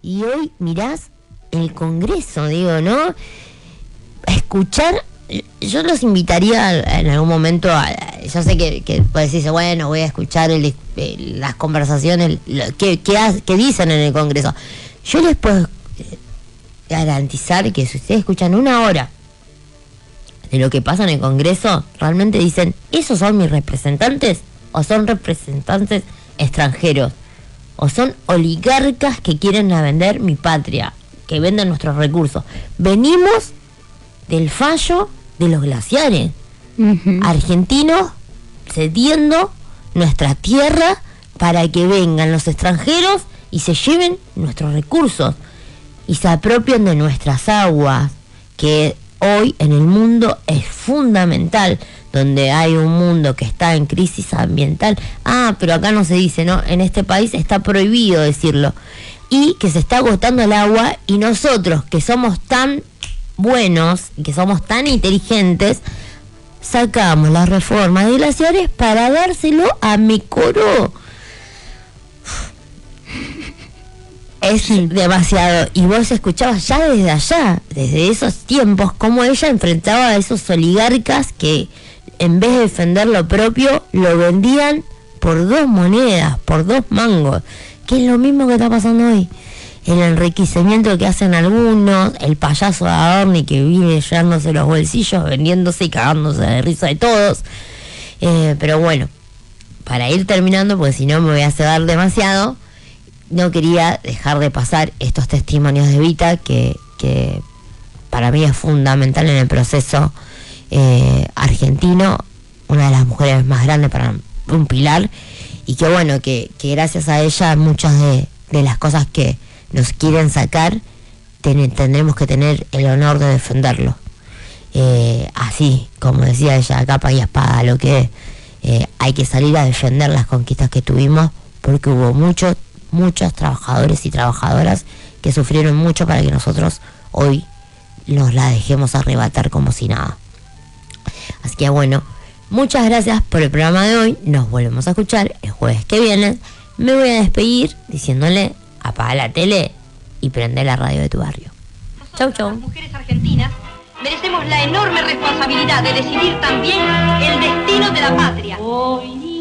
Y hoy mirás el Congreso, digo, ¿no? A escuchar, yo los invitaría en algún momento yo sé que puedes decirse, bueno, voy a escuchar las conversaciones que dicen en el Congreso. Yo les puedo garantizar que si ustedes escuchan una hora de lo que pasa en el Congreso, realmente dicen, ¿esos son mis representantes? ¿O son representantes extranjeros? ¿O son oligarcas que quieren vender mi patria? Que venden nuestros recursos. Venimos del fallo de los glaciares. Argentinos cediendo nuestra tierra para que vengan los extranjeros y se lleven nuestros recursos y se apropien de nuestras aguas, que hoy en el mundo es fundamental, donde hay un mundo que está en crisis ambiental. Pero acá no se dice, ¿no? En este país está prohibido decirlo. Y que se está agotando el agua, y nosotros, que somos tan buenos y que somos tan inteligentes, sacamos la reforma de glaciares para dárselo a Mecoro. Es demasiado. Y vos escuchabas ya desde allá, desde esos tiempos, cómo ella enfrentaba a esos oligarcas que en vez de defender lo propio, lo vendían por 2 monedas, por 2 mangos, que es lo mismo que está pasando hoy. El enriquecimiento que hacen algunos, el payaso de Adorni que vive llenándose los bolsillos, vendiéndose y cagándose de risa de todos. Pero bueno, para ir terminando, porque si no me voy a ceder demasiado, no quería dejar de pasar estos testimonios de Evita, que para mí es fundamental en el proceso argentino, una de las mujeres más grandes, para un pilar, y que bueno, que gracias a ella muchas de las cosas que nos quieren sacar, tendremos que tener el honor de defenderlo. Así, como decía ella, a capa y espada, lo que hay que salir a defender las conquistas que tuvimos, porque hubo muchos trabajadores y trabajadoras que sufrieron mucho para que nosotros hoy nos la dejemos arrebatar como si nada. Así que bueno, muchas gracias por el programa de hoy. Nos volvemos a escuchar el jueves que viene. Me voy a despedir diciéndole: apaga la tele y prende la radio de tu barrio. Chau, chau. Las mujeres argentinas merecemos la enorme responsabilidad de decidir también el destino de la patria. Hoy